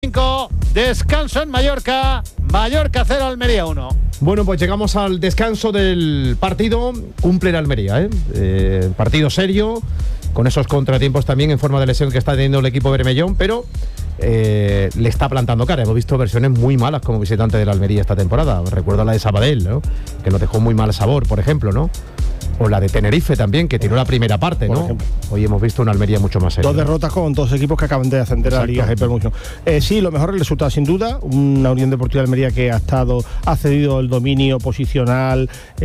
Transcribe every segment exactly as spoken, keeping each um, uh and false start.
cinco, descanso en Mallorca, Mallorca cero, Almería uno. Bueno, pues llegamos al descanso del partido. Cumple el Almería, ¿eh? Eh, partido serio, con esos contratiempos también en forma de lesión que está teniendo el equipo bermellón, pero eh, le está plantando cara. Hemos visto versiones muy malas como visitante del Almería esta temporada. Recuerdo la de Sabadell, ¿no? Que nos dejó muy mal sabor, por ejemplo, ¿no? O la de Tenerife también, que tiró la primera parte, ¿no? Hoy hemos visto una Almería mucho más seria. Dos derrotas con dos equipos que acaban de ascender a la Liga Hypermotion. Eh, sí, lo mejor es el resultado, sin duda. Una Unión Deportiva de Almería que ha estado, ha cedido el dominio posicional,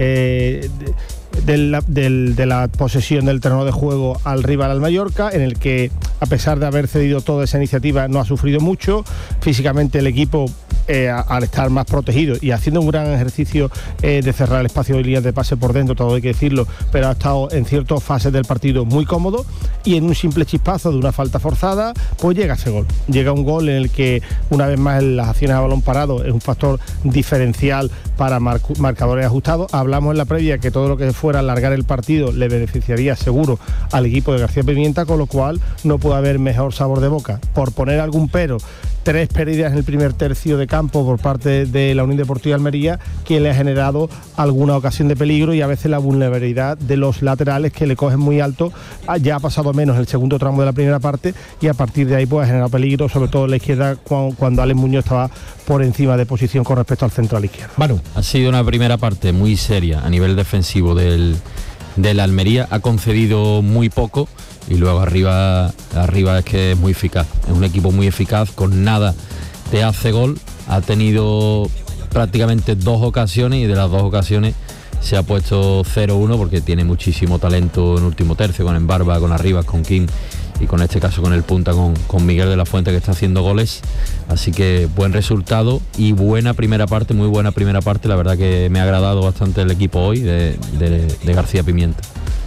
eh, de, Del, del, de la posesión del terreno de juego al rival, al Mallorca, en el que, a pesar de haber cedido toda esa iniciativa, no ha sufrido mucho. Físicamente el equipo, eh, al estar más protegido y haciendo un gran ejercicio eh, de cerrar el espacio de líneas de pase por dentro, todo hay que decirlo, pero ha estado en ciertas fases del partido muy cómodo, y en un simple chispazo de una falta forzada, pues llega ese gol. Llega un gol en el que, una vez más, las acciones a balón parado es un factor diferencial para mar- marcadores ajustados. Hablamos en la previa que todo lo que fuera alargar el partido le beneficiaría seguro al equipo de García Pimienta, con lo cual no puede haber mejor sabor de boca. Por poner algún pero, tres pérdidas en el primer tercio de campo por parte de la Unión Deportiva de Almería, que le ha generado alguna ocasión de peligro, y a veces la vulnerabilidad de los laterales, que le cogen muy alto. Ya ha pasado menos el segundo tramo de la primera parte, y a partir de ahí pues ha generado peligro, sobre todo en la izquierda, cuando, cuando Alex Muñoz estaba por encima de posición con respecto al central izquierdo. Manu. Ha sido una primera parte muy seria a nivel defensivo del, del Almería. Ha concedido muy poco, y luego arriba, arriba es que es muy eficaz. Es un equipo muy eficaz, con nada te hace gol. Ha tenido prácticamente dos ocasiones, y de las dos ocasiones se ha puesto cero uno, porque tiene muchísimo talento en último tercio, con Embarba, con Arribas, con Kim, y con este caso con el punta, con, con Miguel de la Fuente, que está haciendo goles. Así que buen resultado y buena primera parte, muy buena primera parte. La verdad que me ha agradado bastante el equipo hoy de, de, de García Pimienta.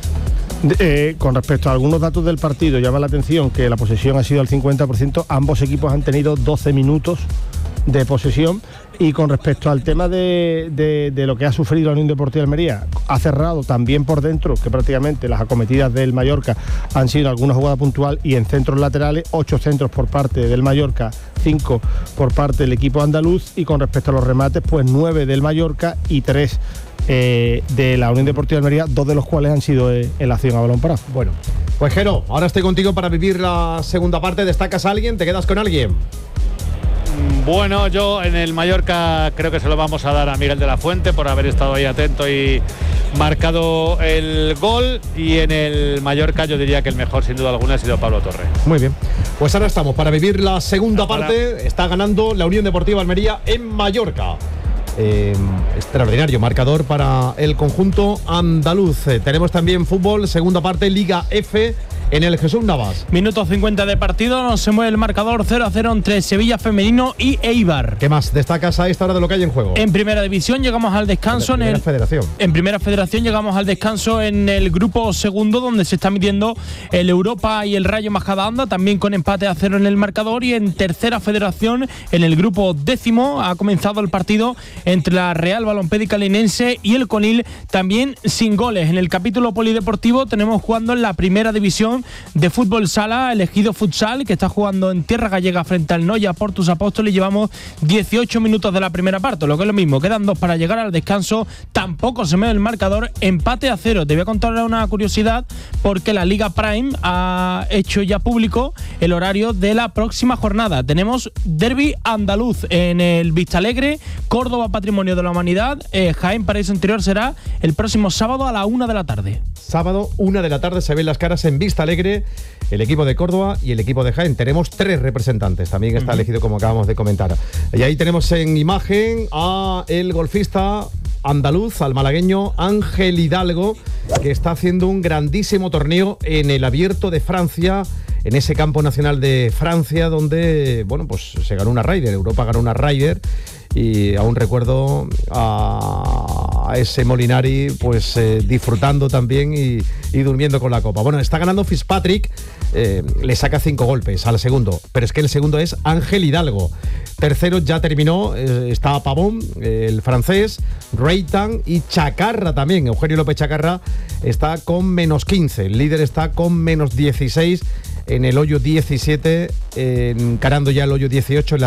Eh, con respecto a algunos datos del partido, llama la atención que la posesión ha sido al cincuenta por ciento. Ambos equipos han tenido doce minutos de posesión. Y con respecto al tema de, de, de lo que ha sufrido la Unión Deportiva de Almería, ha cerrado también por dentro, que prácticamente las acometidas del Mallorca han sido alguna jugada puntual, y en centros laterales, ocho centros por parte del Mallorca, cinco por parte del equipo andaluz. Y con respecto a los remates, pues nueve del Mallorca y tres eh, de la Unión Deportiva de Almería, dos de los cuales han sido eh, en la acción a balón parado. Bueno, pues Jero, ahora estoy contigo para vivir la segunda parte. ¿Destacas a alguien? ¿Te quedas con alguien? Bueno, yo en el Mallorca creo que se lo vamos a dar a Miguel de la Fuente por haber estado ahí atento y marcado el gol. Y en el Mallorca yo diría que el mejor, sin duda alguna, ha sido Pablo Torre. Muy bien, pues ahora estamos para vivir la segunda Ahora. parte. Está ganando la Unión Deportiva Almería en Mallorca. Eh, extraordinario marcador para el conjunto andaluz. Eh, tenemos también fútbol, segunda parte, Liga F, en el Jesús Navas. Minuto cincuenta de partido, nos se mueve el marcador cero a cero entre Sevilla Femenino y Eibar. ¿Qué más destacas a esta hora de lo que hay en juego? En primera división llegamos al descanso. En, en el, federación. En primera federación llegamos al descanso en el grupo segundo, donde se está midiendo el Europa y el Rayo Majadahonda, también con empate a cero en el marcador. Y en tercera federación, en el grupo décimo, ha comenzado el partido entre la Real Balompédica Linense y el Conil, también sin goles. En el capítulo polideportivo tenemos jugando en la primera división de fútbol sala el Ejido Futsal, que está jugando en tierra gallega frente al Noya Portus Apóstoles. Llevamos dieciocho minutos de la primera parte, lo que es lo mismo, quedan dos para llegar al descanso. Tampoco se mueve el marcador, empate a cero. Te voy a contar una curiosidad, porque la Liga Prime ha hecho ya público el horario de la próxima jornada. Tenemos derbi andaluz en el Vistalegre, Córdoba Patrimonio de la Humanidad, eh, Jaén Paraíso Interior será el próximo sábado a la una de la tarde. Sábado, una de la tarde, se ven las caras en Vistalegre, el equipo de Córdoba y el equipo de Jaén. Tenemos tres representantes, también está uh-huh. elegido, como acabamos de comentar. Y ahí tenemos en imagen a el golfista andaluz, al malagueño Ángel Hidalgo, que está haciendo un grandísimo torneo en el Abierto de Francia, en ese campo nacional de Francia, donde, bueno, pues se ganó una Ryder, Europa ganó una Ryder. Y aún recuerdo a ese Molinari pues eh, disfrutando también y, y durmiendo con la copa. Bueno, está ganando Fitzpatrick, eh, le saca cinco golpes al segundo, pero es que el segundo es Ángel Hidalgo. Tercero ya terminó, eh, está Pavón, eh, el francés, Reitan y Chacarra también. Eugenio López Chacarra está con menos quince, el líder está con menos dieciséis en el hoyo diecisiete, encarando ya el hoyo dieciocho en la